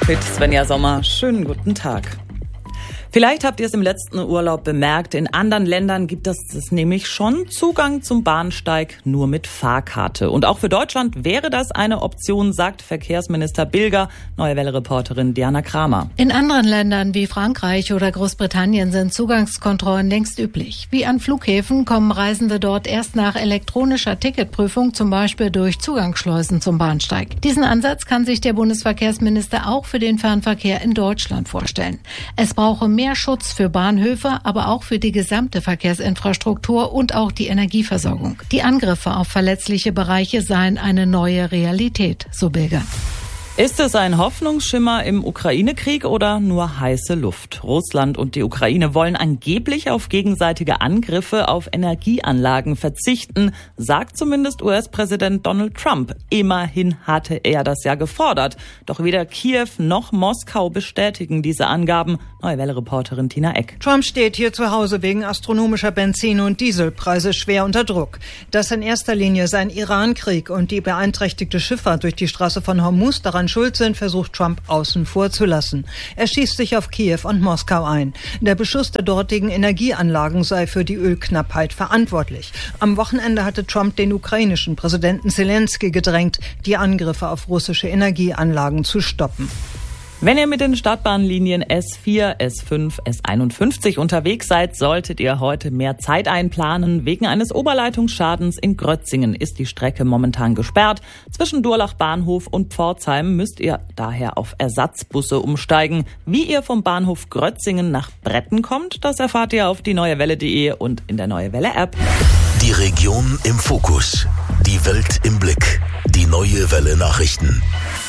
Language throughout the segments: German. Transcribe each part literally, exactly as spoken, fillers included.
mit Svenja Sommer. Schönen guten Tag. Vielleicht habt ihr es im letzten Urlaub bemerkt, in anderen Ländern gibt es das nämlich schon, Zugang zum Bahnsteig nur mit Fahrkarte. Und auch für Deutschland wäre das eine Option, sagt Verkehrsminister Bilger, Neue Welle-Reporterin Diana Kramer. In anderen Ländern wie Frankreich oder Großbritannien sind Zugangskontrollen längst üblich. Wie an Flughäfen kommen Reisende dort erst nach elektronischer Ticketprüfung, zum Beispiel durch Zugangsschleusen zum Bahnsteig. Diesen Ansatz kann sich der Bundesverkehrsminister auch für den Fernverkehr in Deutschland vorstellen. Es brauche mehr Schutz für Bahnhöfe, aber auch für die gesamte Verkehrsinfrastruktur und auch die Energieversorgung. Die Angriffe auf verletzliche Bereiche seien eine neue Realität, so Bilger. Ist es ein Hoffnungsschimmer im Ukraine-Krieg oder nur heiße Luft? Russland und die Ukraine wollen angeblich auf gegenseitige Angriffe auf Energieanlagen verzichten, sagt zumindest U S-Präsident Donald Trump. Immerhin hatte er das ja gefordert. Doch weder Kiew noch Moskau bestätigen diese Angaben. Neue Welle-Reporterin Tina Eck. Trump steht hier zu Hause wegen astronomischer Benzin- und Dieselpreise schwer unter Druck. Dass in erster Linie sein Iran-Krieg und die beeinträchtigte Schifffahrt durch die Straße von Hormuz daran schuld sind, versucht Trump außen vor zu lassen. Er schießt sich auf Kiew und Moskau ein. Der Beschuss der dortigen Energieanlagen sei für die Ölknappheit verantwortlich. Am Wochenende hatte Trump den ukrainischen Präsidenten Zelensky gedrängt, die Angriffe auf russische Energieanlagen zu stoppen. Wenn ihr mit den Stadtbahnlinien S vier, S fünf, S einundfünfzig unterwegs seid, solltet ihr heute mehr Zeit einplanen. Wegen eines Oberleitungsschadens in Grötzingen ist die Strecke momentan gesperrt. Zwischen Durlach Bahnhof und Pforzheim müsst ihr daher auf Ersatzbusse umsteigen. Wie ihr vom Bahnhof Grötzingen nach Bretten kommt, das erfahrt ihr auf die neuewelle punkt de und in der Neue Welle App. Die Region im Fokus, die Welt im Blick, die Neue Welle Nachrichten.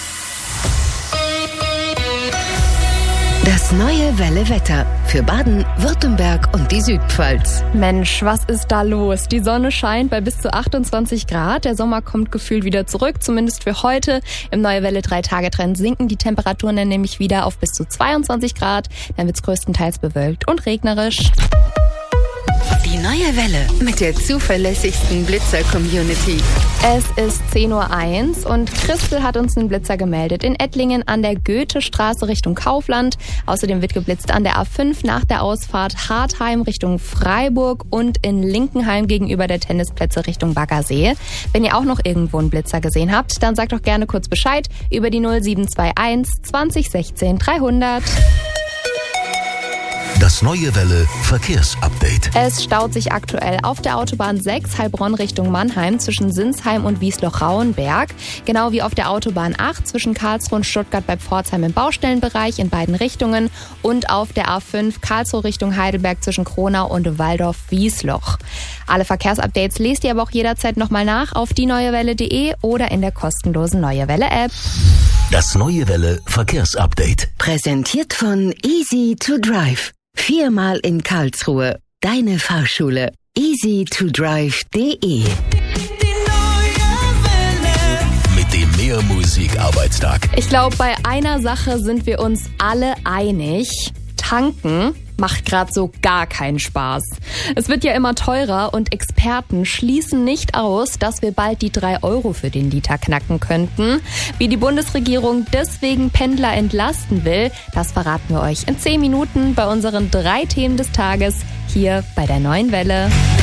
Das Neue Welle Wetter für Baden, Württemberg und die Südpfalz. Mensch, was ist da los? Die Sonne scheint bei bis zu achtundzwanzig Grad. Der Sommer kommt gefühlt wieder zurück, zumindest für heute. Im Neue Welle drei-Tage-Trend sinken die Temperaturen dann nämlich wieder auf bis zu zweiundzwanzig Grad. Dann wird's größtenteils bewölkt und regnerisch. Die Neue Welle mit der zuverlässigsten Blitzer-Community. Es ist zehn Uhr eins und Christel hat uns einen Blitzer gemeldet. In Ettlingen an der Goethestraße Richtung Kaufland. Außerdem wird geblitzt an der A fünf nach der Ausfahrt Hartheim Richtung Freiburg und in Linkenheim gegenüber der Tennisplätze Richtung Baggersee. Wenn ihr auch noch irgendwo einen Blitzer gesehen habt, dann sagt doch gerne kurz Bescheid über die null sieben zwei eins zwanzig sechzehn dreihundert. Das Neue Welle Verkehrsupdate. Es staut sich aktuell auf der Autobahn sechs Heilbronn Richtung Mannheim zwischen Sinsheim und Wiesloch-Rauenberg. Genau wie auf der Autobahn acht zwischen Karlsruhe und Stuttgart bei Pforzheim im Baustellenbereich in beiden Richtungen. Und auf der A fünf Karlsruhe Richtung Heidelberg zwischen Kronau und Waldorf-Wiesloch. Alle Verkehrsupdates lest ihr aber auch jederzeit nochmal nach auf die neuewelle punkt de oder in der kostenlosen Neue Welle App. Das Neue Welle Verkehrsupdate. Präsentiert von Easy to Drive. Viermal in Karlsruhe. Deine Fahrschule. easy to drive punkt de. Mit dem Mehr Musik Arbeitstag. Ich glaube, bei einer Sache sind wir uns alle einig. Tanken macht gerade so gar keinen Spaß. Es wird ja immer teurer und Experten schließen nicht aus, dass wir bald die drei Euro für den Liter knacken könnten. Wie die Bundesregierung deswegen Pendler entlasten will, das verraten wir euch in zehn Minuten bei unseren drei Themen des Tages hier bei der Neuen Welle.